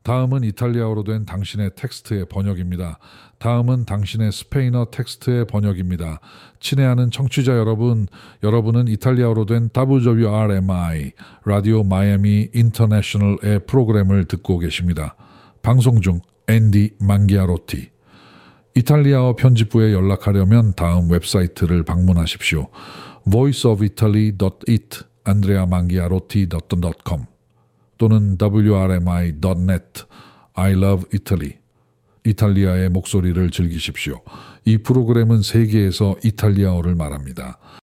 다음은 이탈리아어로 된 당신의 텍스트의 번역입니다. 다음은 당신의 스페인어 텍스트의 번역입니다. 친애하는 청취자 여러분, 여러분은 이탈리아어로 된 WRMI, 라디오 마이애미 인터내셔널의 프로그램을 듣고 계십니다. 방송 중 앤디 망기아로티. 이탈리아어 편집부에 연락하려면 다음 웹사이트를 방문하십시오. voiceofitaly.it, andreamangiarotti.com 또는 wrmi.net, I love Italy. 이탈리아의 목소리를 즐기십시오. 이 프로그램은 세계에서 이탈리아어를 말합니다.